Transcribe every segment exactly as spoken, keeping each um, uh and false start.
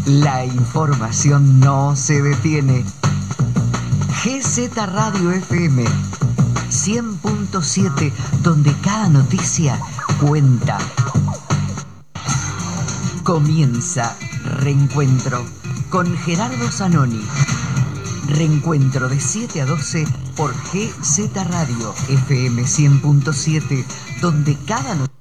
La información no se detiene. G Z Radio F M cien punto siete, donde cada noticia cuenta. Comienza Reencuentro con Gerardo Zanoni. Reencuentro de siete a doce por G Z Radio F M cien punto siete, donde cada noticia...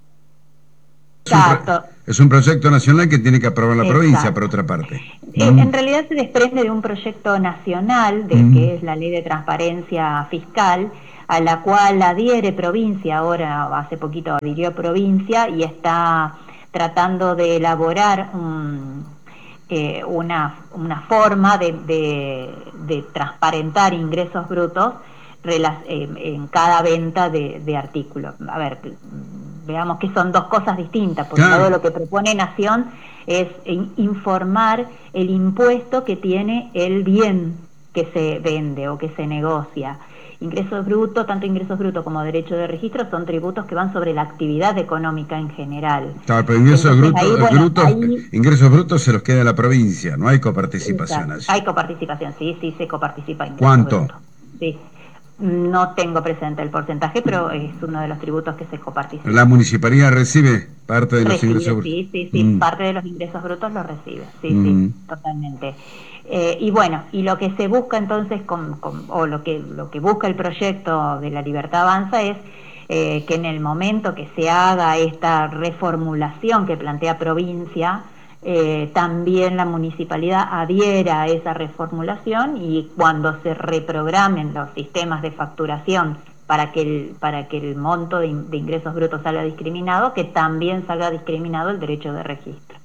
Exacto. Es un proyecto nacional que tiene que aprobar la Exacto. provincia, por otra parte. Eh, ¿no? En realidad se desprende de un proyecto nacional, de Mm. que es la Ley de Transparencia Fiscal, a la cual adhiere provincia, ahora hace poquito adhirió provincia, y está tratando de elaborar un, eh, una, una forma de, de, de transparentar ingresos brutos rela- eh, en cada venta de, de artículos. A ver, veamos que son dos cosas distintas, porque Claro. todo lo que propone Nación es in- informar el impuesto que tiene el bien que se vende o que se negocia. Ingresos brutos, tanto ingresos brutos como derecho de registro, son tributos que van sobre la actividad económica en general. Claro, pero ingresos Entonces, brutos, ahí, bueno, brutos, ahí- ingresos brutos se los queda la provincia, no hay coparticipación Exacto. allí. Hay coparticipación, sí, sí se coparticipa. ingresos ¿Cuánto? brutos. Sí. No tengo presente el porcentaje, pero es uno de los tributos que se coparticipa. La municipalidad recibe parte de los Recibe, ingresos brutos. sí, sí, sí, Mm. parte de los ingresos brutos los recibe, sí, Mm. sí, totalmente. Eh, y bueno, y lo que se busca entonces, con, con, o lo que, lo que busca el proyecto de La Libertad Avanza es eh, que en el momento que se haga esta reformulación que plantea provincia, eh, también la municipalidad adhiera a esa reformulación, y cuando se reprogramen los sistemas de facturación para que el, para que el monto de, in- de ingresos brutos salga discriminado, que también salga discriminado el derecho de registro.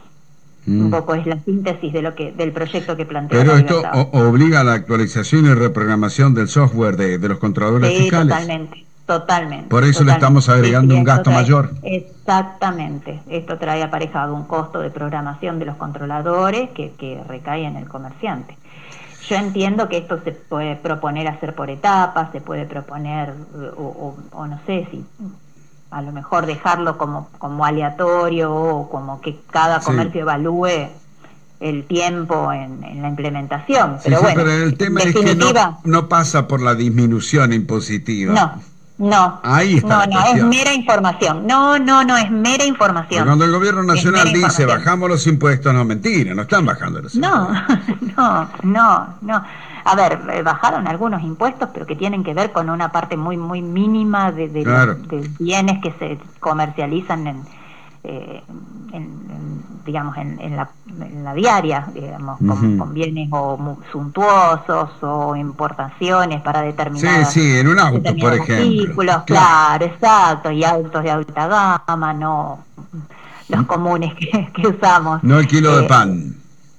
Mm. Un poco es la síntesis de lo que del proyecto que plantea Pero La esto Libertad. o- obliga a la actualización y reprogramación del software de, de los controladores Sí, fiscales. totalmente, totalmente. Por eso le totalmente. estamos agregando Sí, sí, un esto gasto trae- mayor. Exactamente. Esto trae aparejado un costo de programación de los controladores que, que recae en el comerciante. Yo entiendo que esto se puede proponer hacer por etapas, se puede proponer, o, o, o no sé si a lo mejor dejarlo como, como aleatorio, o como que cada Sí. comercio evalúe el tiempo en, en la implementación. Sí, Pero sí, bueno, pero el tema en es que definitiva, no, no pasa por la disminución impositiva. no. No, Ahí está no, la no, es cuestión. mera información. No, no, no, es mera Porque información. cuando el gobierno Es nacional mera dice información. bajamos los impuestos, no, mentira, no están bajando los No, impuestos. no, no, no. A ver, eh, bajaron algunos impuestos, pero que tienen que ver con una parte muy, muy mínima de, de, Claro. los, de bienes que se comercializan en, eh, en, en, digamos, en, en, la, en la diaria, digamos, con, Ujú. con bienes o mu- suntuosos o importaciones para Sí, determinadas sí, en un auto, por determinados ejemplo. artículos, Claro. claro, exacto, y autos de alta gama, no los comunes que, que usamos. No el kilo de Eh, pan.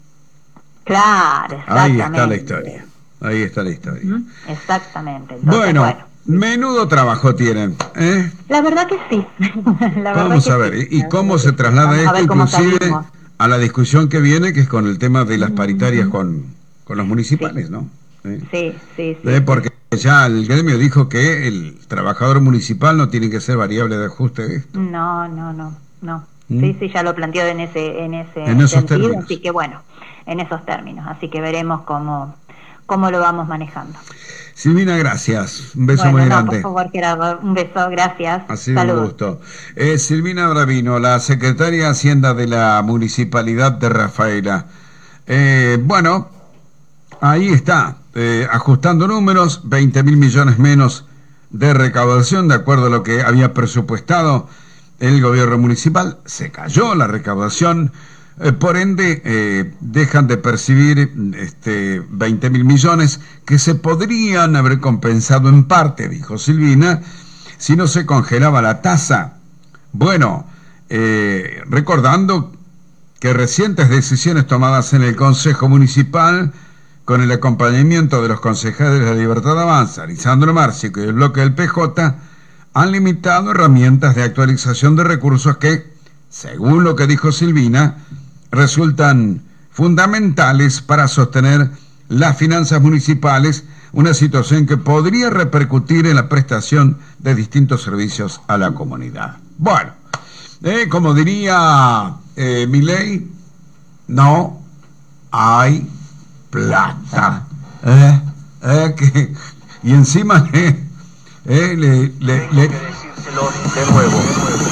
Claro, exactamente. Ahí está la historia. Ahí está la historia. Ujú, exactamente. Entonces, Bueno, bueno, menudo trabajo tienen, ¿eh? la verdad que sí. La verdad Vamos que a ver, sí, ¿y la cómo verdad se que sí. traslada Vamos a esto ver cómo inclusive salimos. a la discusión que viene, que es con el tema de las paritarias con, con los municipales, Sí. ¿no? ¿Eh? Sí, sí, sí. Eh, Porque ya el gremio dijo que el trabajador municipal no tiene que ser variable de ajuste de esto. No, no, no, no. ¿Mm? Sí, sí, ya lo planteó en ese en ese En esos sentido, términos. así que bueno, en esos términos, así que veremos cómo cómo lo vamos manejando. Silvina, gracias. Un beso bueno, muy no, grande. por favor, Gerardo, un beso, gracias. Ha sido un Saludos. gusto. Eh, Silvina Bravino, la secretaria de Hacienda de la Municipalidad de Rafaela. Eh, bueno, ahí está, eh, ajustando números, veinte mil millones menos de recaudación, de acuerdo a lo que había presupuestado el gobierno municipal. Se cayó la recaudación, eh, por ende, eh, dejan de percibir este, veinte mil millones que se podrían haber compensado en parte, dijo Silvina, si no se congelaba la tasa. Bueno, eh, recordando que recientes decisiones tomadas en el Consejo Municipal, con el acompañamiento de los concejales de la Libertad Avanza, Lisandro Márcico y el bloque del P J, han limitado herramientas de actualización de recursos que, según lo que dijo Silvina, resultan fundamentales para sostener las finanzas municipales, una situación que podría repercutir en la prestación de distintos servicios a la comunidad. Bueno, eh, como diría eh, Milei, no hay plata. Eh, eh, que, y encima eh, eh, le, le, le, que decírselo de nuevo.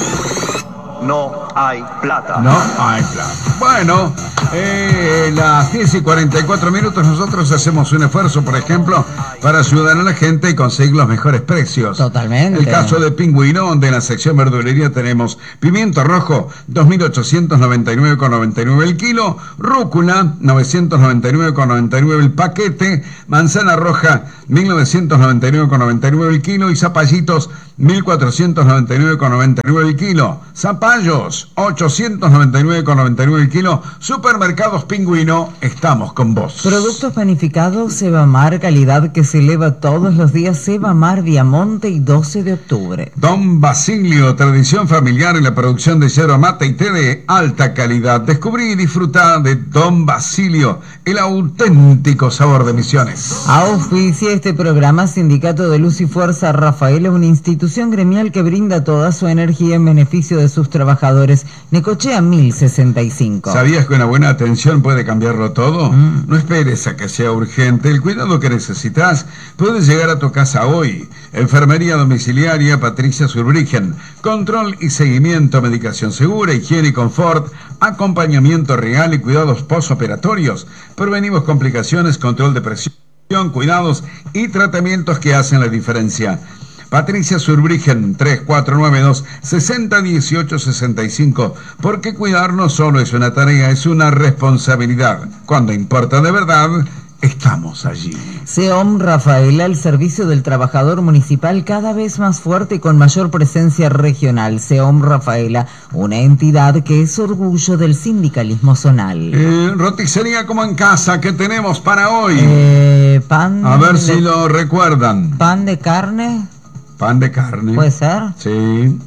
No hay plata. No hay plata. Bueno, eh, las diez y cuarenta y cuatro minutos nosotros hacemos un esfuerzo, por ejemplo, para ayudar a la gente y conseguir los mejores precios. Totalmente. El caso de Pingüino, donde en la sección verdulería tenemos pimiento rojo, dos mil ochocientos noventa y nueve con noventa y nueve el kilo, rúcula, novecientos noventa y nueve con noventa y nueve el paquete, manzana roja, mil novecientos noventa y nueve con noventa y nueve el kilo y zapallitos, mil cuatrocientos noventa y nueve con noventa y nueve el kilo. Zapallos, ochocientos noventa y nueve con noventa y nueve el kilo. Supermercados Pingüino, estamos con vos. Productos panificados Sebamar, calidad que se eleva todos los días. Sebamar, Viamonte y doce de octubre. Don Basilio, tradición familiar en la producción de yerba mate y té de alta calidad. Descubrí y disfruta de Don Basilio, el auténtico sabor de Misiones. Auspicia este programa Sindicato de Luz y Fuerza Rafaela, una institución gremial que brinda toda su energía en beneficio de sus trabajadores. Necochea mil sesenta y cinco. ¿Sabías que una buena atención puede cambiarlo todo? Mm. No esperes a que sea urgente. El cuidado que necesitas puede llegar a tu casa hoy. Enfermería domiciliaria Patricia Surbrigen. Control y seguimiento, medicación segura, higiene y confort, acompañamiento real y cuidados postoperatorios. Prevenimos complicaciones, control de presión, cuidados y tratamientos que hacen la diferencia. Patricia Surbrigen, tres cuatro nueve dos, seis cero uno ocho seis cinco, porque cuidar no solo es una tarea, es una responsabilidad. Cuando importa de verdad, estamos allí. SEOM Rafaela, el servicio del trabajador municipal cada vez más fuerte y con mayor presencia regional. SEOM Rafaela, una entidad que es orgullo del sindicalismo zonal. Eh, roticería como en casa, ¿qué tenemos para hoy? Eh, pan. A ver de, si lo recuerdan. Pan de carne. Pan de carne. ¿Puede ser? Sí.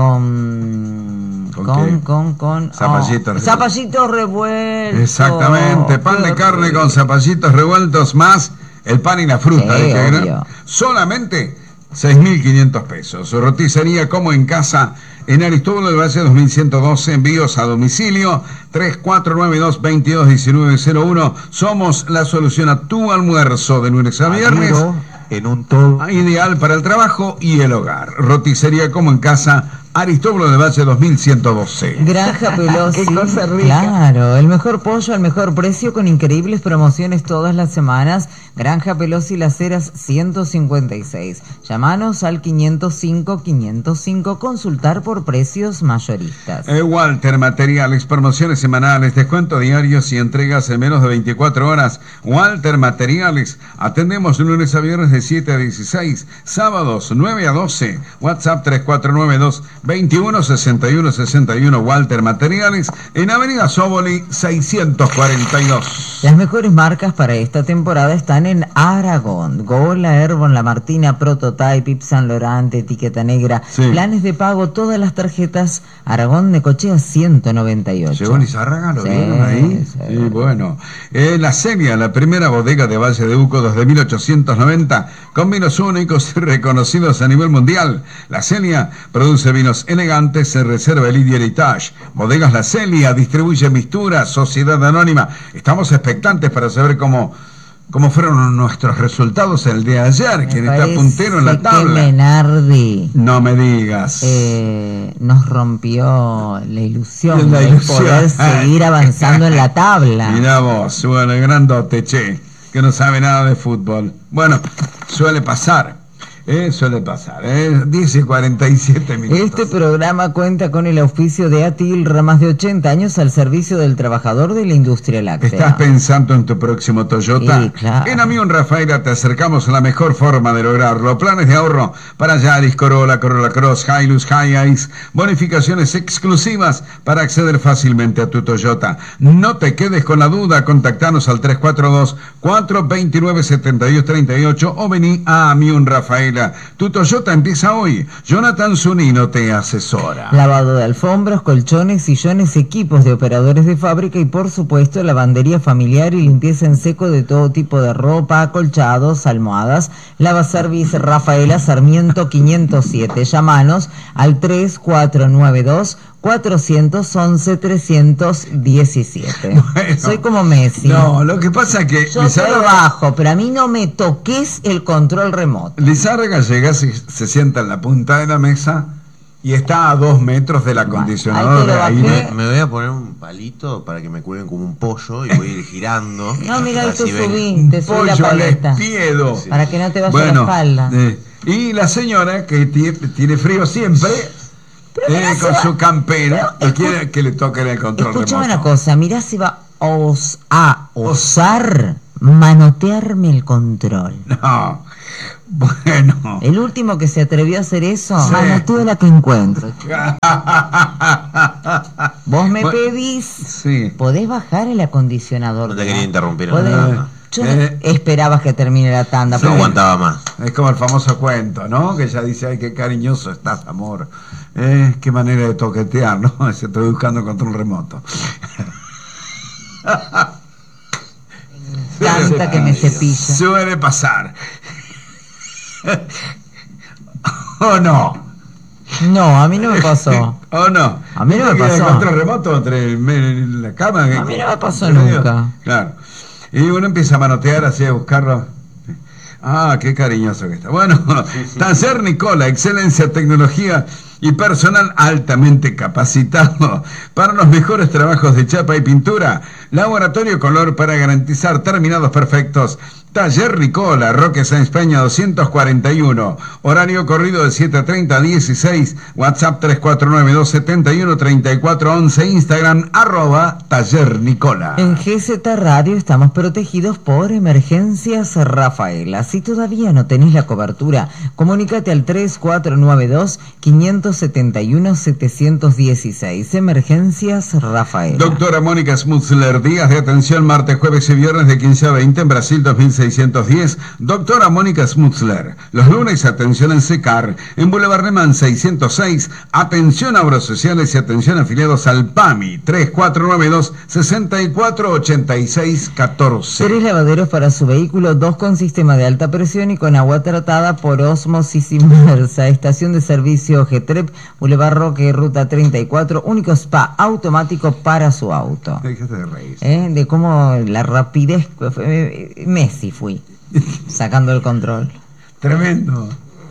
Con... ¿Con Con, qué? con, con... Zapallitos. Oh, zapallitos revueltos. Exactamente. Pan Qué de carne rico. con zapallitos revueltos más el pan y la fruta. Sí, ¿eh? obvio. Solamente seis mil quinientos pesos. Roticería como en casa en Aristóbulo del Valle dos mil ciento doce. Envíos a domicilio tres cuatro nueve dos, veintidós diecinueve cero uno. Somos la solución a tu almuerzo de lunes a viernes. Admiro en un todo Ideal para el trabajo y el hogar. Roticería como en casa, Aristóbulo del Valle dos mil ciento doce. Granja Pelosi. Qué cosa rica. Claro, el mejor pollo al mejor precio con increíbles promociones todas las semanas. Granja Pelosi Las Heras ciento cincuenta y seis. Llámanos al quinientos cinco, quinientos cinco, consultar por precios mayoristas. Eh, Walter Materiales, promociones semanales, descuento diarios y entregas en menos de veinticuatro horas. Walter Materiales, atendemos lunes a viernes de siete a dieciséis, sábados nueve a doce. WhatsApp tres cuatro nueve dos, veintiuno sesenta y uno sesenta y uno. Walter Materiales en Avenida Sóboli seiscientos cuarenta y dos. Las mejores marcas para esta temporada están en Aragón. Gola, Herbon, La Martina, Prototype, Yves Saint Laurent, Etiqueta Negra. Sí. Planes de pago, todas las tarjetas. Aragón, Necochea ciento noventa y ocho. ¿Llegó Lizárraga? ¿Lo Sí, vieron ahí? sí. Sí, bueno. Eh, la Celia, la primera bodega de Valle de Uco desde mil ochocientos noventa, con vinos únicos y reconocidos a nivel mundial. La Celia produce vinos elegantes, se reserva el Lidia Heritage. Bodegas La Celia, distribuye Mistura, Sociedad Anónima. Estamos expectantes para saber cómo... ¿Cómo fueron nuestros resultados el día de ayer? Me ¿Quién está parece puntero en la que tabla? Menardi No me digas. eh, nos rompió la ilusión La de ilusión. poder seguir avanzando en la tabla. Mirá vos, bueno, el grandote, che, que no sabe nada de fútbol. Bueno, suele pasar. Eh, suele pasar, eh, diez y cuarenta y siete minutos. Este programa cuenta con el auspicio de Atilra, más de ochenta años al servicio del trabajador de la industria láctea. ¿Estás pensando en tu próximo Toyota? Sí, claro. En Amión Rafaela te acercamos a la mejor forma de lograrlo. Planes de ahorro para Yaris, Corolla, Corolla Cross, Hilux, Hiace. Bonificaciones exclusivas para acceder fácilmente a tu Toyota. No te quedes con la duda. Contactanos al tres cuatro dos, cuatro dos nueve, siete dos tres ocho o vení a Amión Rafaela. Tu Toyota empieza hoy. Jonathan Zunino te asesora. Lavado de alfombras, colchones, sillones, equipos de operadores de fábrica y por supuesto lavandería familiar y limpieza en seco de todo tipo de ropa, acolchados, almohadas. Lavaservice Rafaela Sarmiento quinientos siete. Llámanos al tres cuatro nueve dos, cuatrocientos once, trescientos diecisiete. Bueno, soy como Messi. No, lo que pasa es que Yo Lizárraga, trabajo, pero a mí no me toques el control remoto. Lizárraga llega, se, se sienta en la punta de la mesa y está a dos metros del acondicionador ahí te de lo aire. bajé. Me voy a poner un palito para que me cuelguen como un pollo y voy a ir girando. No, mira, ahí Así te ven. subí, te subí la Pollo al paleta. espiedo. Sí. Para que no te vaya Bueno, la espalda. eh, y la señora que tiene, tiene frío siempre, eh, con su campera, y quiere que le toquen el control Escuchame remoto. una cosa, mirá si va a, os- a osar manotearme el control. No, bueno. El último que se atrevió a hacer eso, Sí. manoteo la que encuentro. Vos me Bueno, pedís, sí. ¿podés bajar el acondicionador? No te de quería la- interrumpir en ¿Podés? la tanda. Yo no- Eh. esperabas que termine la tanda. No pero- aguantaba más. Es como el famoso cuento, ¿no? Que ella dice, ay, qué cariñoso estás, amor. Eh, qué manera de toquetear, ¿no? Se estoy buscando control remoto. Canta que me cepilla. Suele pasar. ¿O no? No, a mí no me pasó. ¿O no? A mí no me ¿Viste que pasó. el control remoto entre el- en la cama. A mí no me pasó nunca. Claro. Y uno empieza a manotear así, a buscarlo. Ah, qué cariñoso que está. Bueno, Taller Nicola, excelencia, tecnología y personal altamente capacitado para los mejores trabajos de chapa y pintura. Laboratorio color para garantizar terminados perfectos. Taller Nicola, Roque Sáenz Peña doscientos cuarenta y uno. Horario corrido de siete treinta a dieciséis. WhatsApp tres cuatro nueve, dos siete uno, tres cuatro uno uno. Instagram arroba Taller Nicola. En G Z Radio estamos protegidos por Emergencias Rafaela. Si todavía no tenés la cobertura, comunícate al tres cuatro nueve dos, cinco siete uno, siete uno seis. Emergencias Rafaela. Doctora Mónica Smutzler, días de atención martes, jueves y viernes de quince a veinte en Brasil dos mil seiscientos diez. Doctora Mónica Smutzler. Los lunes atención en Secar, en Boulevard Alemán seiscientos seis. Atención a obras sociales y atención afiliados al PAMI. tres cuatro nueve dos, seis cuatro ocho seis uno cuatro. Tres lavaderos para su vehículo, dos con sistema de alta presión y con agua tratada por ósmosis inversa. Estación de servicio G T R E P, Boulevard Roque, Ruta treinta y cuatro, único spa automático para su auto. Déjate de reír. ¿Eh? De cómo la rapidez, eh, Messi fui, sacando el control. Tremendo.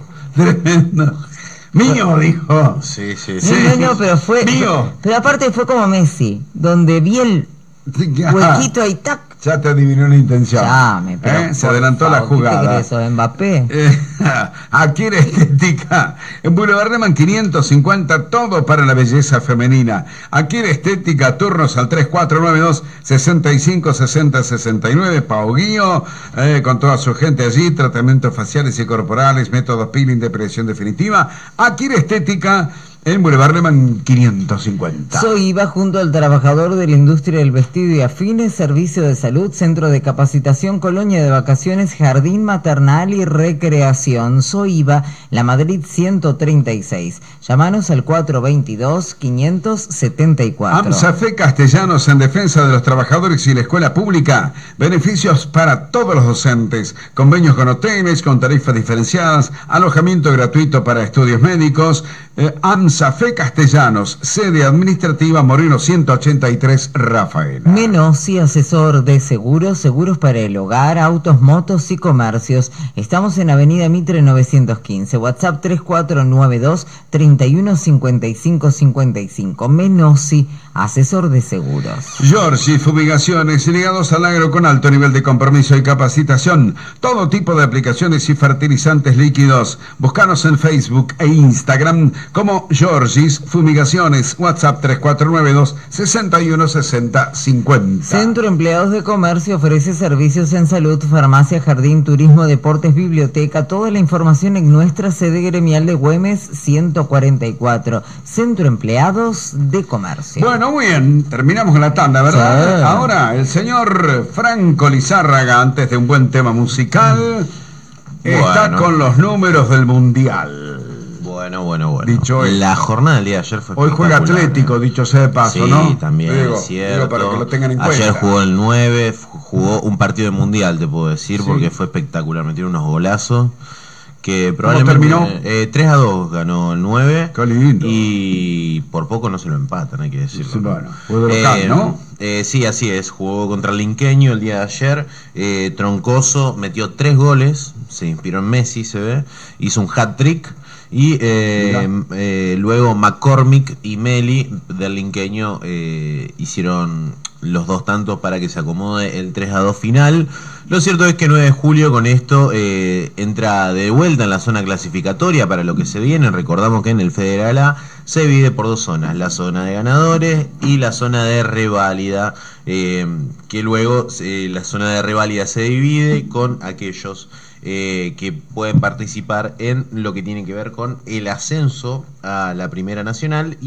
Tremendo. Mío, dijo. Sí, sí, No, sí. no, no, pero fue, Mío. pero aparte fue como Messi, donde vi el Ya, huequito ahí, tac. ya te adivinó la intención. Llame, pero ¿Eh? Se por adelantó la favor, ¿qué te jugada. crees, sos Mbappé? Eh, Adquiere estética en Boulevard Lehmann quinientos cincuenta, todo para la belleza femenina. Adquiere estética, turnos al tres cuatro nueve dos, seis cinco seis cero seis nueve. Pau Guío, eh, con toda su gente allí, tratamientos faciales y corporales, métodos peeling, depresión definitiva. Adquiere estética en Boulevard Lehmann quinientos cincuenta. Soy Iva junto al trabajador de la industria del vestido y afines, servicio de salud, centro de capacitación, colonia de vacaciones, jardín maternal y recreación. Soy Iva, La Madrid ciento treinta y seis. Llámanos al cuatro veintidós, quinientos setenta y cuatro. AMSAFE Castellanos en defensa de los trabajadores y la escuela pública. Beneficios para todos los docentes. Convenios con hoteles, con tarifas diferenciadas, alojamiento gratuito para estudios médicos. Eh, AMSAFE Castellanos, sede administrativa Moreno ciento ochenta y tres, Rafaela. Menossi, asesor de seguros, seguros para el hogar, autos, motos y comercios. Estamos en Avenida Mitre novecientos quince. WhatsApp tres cuatro nueve dos, treinta y uno cincuenta y cinco cincuenta y cinco. Menossi, asesor de seguros. Giorgi Fumigaciones, ligados al agro con alto nivel de compromiso y capacitación. Todo tipo de aplicaciones y fertilizantes líquidos. Búscanos en Facebook e Instagram como Giorgis Fumigaciones. WhatsApp tres cuatro nueve dos, sesenta y uno sesenta cincuenta. Centro Empleados de Comercio ofrece servicios en salud, farmacia, jardín, turismo, deportes, biblioteca. Toda la información en nuestra sede gremial de Güemes ciento cuarenta y cuatro. Centro Empleados de Comercio. Bueno, muy bien, terminamos con la tanda, ¿verdad? Sí. Ahora, el señor Franco Lizárraga, antes de un buen tema musical, está Bueno. con los números del Mundial. Bueno, bueno, bueno. Dicho esto. La jornada del día de ayer fue Hoy juega espectacular, Atlético, ¿eh? dicho sea de paso, Sí, ¿no? también Digo, es cierto. digo para que lo tengan en Ayer cuenta. jugó el nueve, jugó un partido de mundial, te puedo decir, Sí. porque fue espectacular. Metieron unos golazos que probablemente terminó? Eh, tres a dos ganó el nueve. Qué lindo. Y por poco no se lo empatan, hay que decirlo. Sí, bueno, fue de local, Eh, ¿no? Eh, sí, así es. Jugó contra el Linqueño el día de ayer. Eh, Troncoso metió tres goles. Se inspiró en Messi, se ve. Hizo un hat-trick. Y eh, eh, luego McCormick y Meli del Linqueño eh, hicieron los dos tantos para que se acomode el tres a dos final. Lo cierto es que nueve de julio con esto eh, entra de vuelta en la zona clasificatoria para lo que se viene. Recordamos que en el Federal A se divide por dos zonas, la zona de ganadores y la zona de reválida, eh, que luego eh, la zona de reválida se divide con aquellos eh, que pueden participar en lo que tiene que ver con el ascenso a la Primera Nacional.